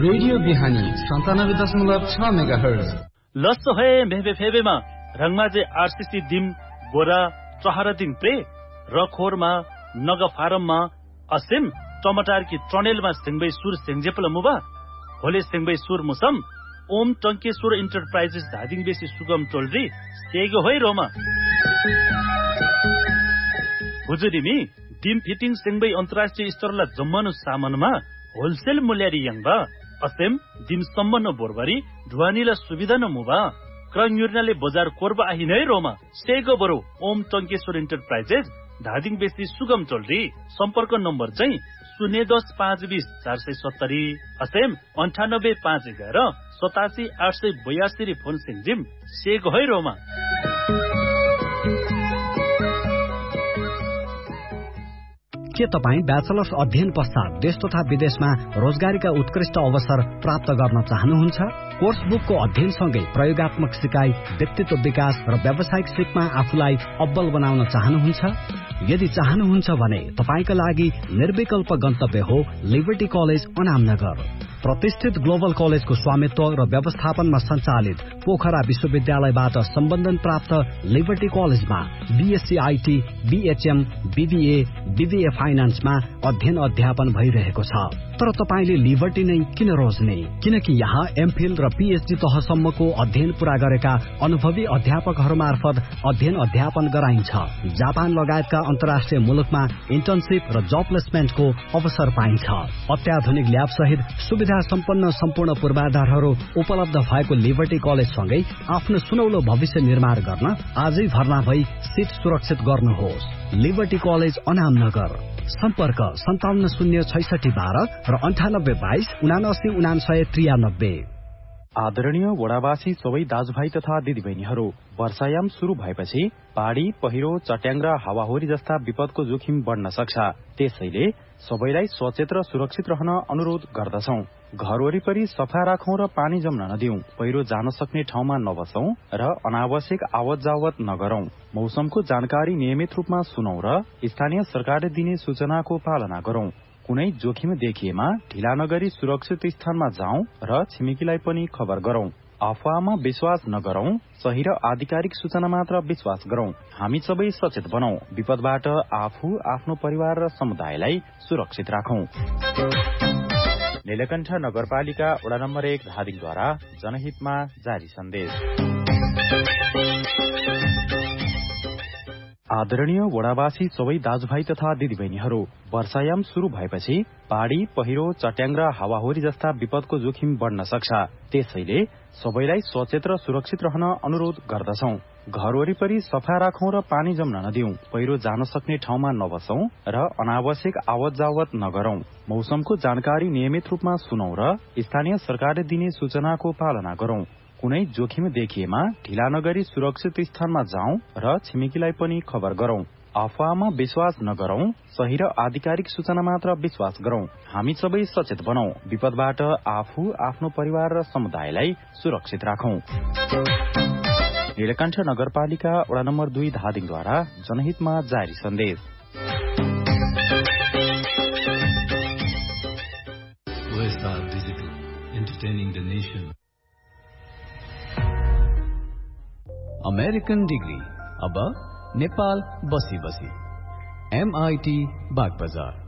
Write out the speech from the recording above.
Radio बिहानी 97.6 megahertz लस्सो है मेहबे फेबेमा रंगमाजे RCC दिम गोरा चहरा दिन प्रे रखोरमा नग फारममा असिम टमाटर की ट्रनेलमा सिंगबै सुर सेंजेपल मुबा होले सिंगबै सुर मुसम ओम टंकेश्वर इंटरप्राइजेस धादिङ बेसी सुगम टोलरी सेगो होय रोमा हुजुरिमी डिम फिटिङ सिंगबै अन्तर्राष्ट्रिय स्तरला जम्मनु सामानमा होलसेल मूल्यारी यंगबा असेम डिम सम्मन बोरबारी ढुवानीला सुविधा न मुबा क्रन्युर्नाले बजार कोरबा आहिनै रोमा सेगो बरो ओम टंकेश्वर इंटरप्राइजेस धादिङ बेसी सुगम टोलरी सम्पर्क नम्बर चाहिँ 010-520-470 असेम 98-511-87-882 फोन सिंजिम सेगो है रोमा के तपाईँ ब्याचलर्स अध्ययन पश्चात देश तथा विदेशमा रोजगारीका उत्कृष्ट अवसर प्राप्त गर्न चाहनुहुन्छ? कोर्स बुकको अध्ययनसँगै प्रयोगात्मक सिकाइ, व्यक्तित्व विकास र व्यावसायिक सिपमा आफूलाई अब्बल बनाउन चाहनुहुन्छ? यदि चाहनुहुन्छ भने तपाईका लागि निर्विकल्प गन्तव्य हो लिबर्टी कलेज अनामनगर। प्रतिष्ठित ग्लोबल कलेजको स्वामित्व र व्यवस्थापनमा सञ्चालित पोखरा विश्वविद्यालयबाट सम्बन्धन प्राप्त लिबर्टी कलेजमा BSc IT, BHM, BBA, BBA फाइनान्समा अध्ययन अध्यापन भइरहेको छ। तर तपाईले लिबर्टी नै किन रोज्ने? किनकि यहाँ एमफिल र पीएचडी तहसम्मको अध्ययन पूरा गरेका अनुभवी अध्यापकहरू मार्फत अध्ययन अध्यापन गराइन्छ। जापान लगायतका अन्तर्राष्ट्रिय मुलुकमा इन्टर्नशिप र जब प्लेसमेन्टको अवसर पाइन्छ। अत्याधुनिक ल्याब सहित सुविधा सम्पन्न सम्पूर्ण पूर्वाधारहरू उपलब्ध भएको लिबर्टी कलेजसँगै आफ्नो सुनौलो भविष्य निर्माण गर्न आजै भर्ना भई सिट सुरक्षित गर्नुहोस्। Liberty college Anamnagar. सम्पर्क 570612 र 9822-799993। आदरणीय वडावासी सबै दाजुभाइ तथा दिदीबहिनीहरू, वर्षायाम शुरू भएपछि बाढी, पहिरो, चट्याङ र हावाहुरी जस्ता विपदको जोखिम बढ्न सक्छ। त्यसैले सबैलाई सचेत र सुरक्षित रहन अनुरोध गर्दछौं। घर वरिपरि सफा राखौं र पानी जम्न नदिउँ, पहिरो जान सक्ने ठाउँमा नबसौं र अनावश्यक आवत जावत नगरौं। मौसमको जानकारी नियमित रूपमा सुनौं र स्थानीय सरकारले दिने सूचनाको पालना गरौं। कुनै जोखिम देखिएमा ढिला नगरी सुरक्षित स्थानमा जाउँ र छिमेकीलाई पनि खबर गरौं। अफवाहमा विश्वास नगरौं, सही र आधिकारिक सूचना मात्र विश्वास गरौं। हामी सबै सचेत बनौं, विपदबाट आफू, आफ्नो परिवार र समुदायलाई सुरक्षित राखौं। नीलकण्ठ नगरपालिका वडा नम्बर 1 धादिङद्वारा जनहितमा जारी सन्देश। आदरणीय वडावासी सबै दाजुभाइ तथा दिदीबहिनीहरू, वर्षायाम शुरू भएपछि बाढी, पहिरो, चट्याङ र हावाहुरी जस्ता विपदको जोखिम बढ्न सक्छ। त्यसैले सबैलाई सचेत र सुरक्षित रहन अनुरोध गर्दछौं। घर वरिपरि सफा राखौं र पानी जम्न नदिउँ, पहिरो जान सक्ने ठाउँमा नबसौं र अनावश्यक आवत जावत नगरौं। मौसमको जानकारी नियमित रूपमा सुनौं र स्थानीय सरकारले दिने सूचनाको पालना गरौं। कुनै जोखिम देखिएमा ढिला नगरी सुरक्षित स्थानमा जाउँ र छिमेकीलाई पनि खबर गरौं। अफवाहमा विश्वास नगरौं, सही र आधिकारिक सूचना मात्र विश्वास गरौं। हामी सबै सचेत बनौं, विपदबाट आफू, आफ्नो परिवार र समुदायलाई सुरक्षित राखौं। नीलकण्ठ नगरपालिका वडा नम्बर 2 धादिङद्वारा जनहितमा जारी सन्देश। अमेरिकन डिग्री अब नेपाल बसी बसी। MIT बागबजार।